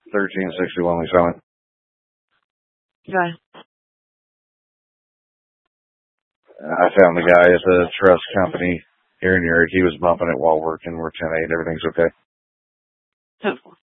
1361 we selling. Okay. I found the guy at the trust company here in New York. He was bumping it while working. We're 10-8. Everything's okay. So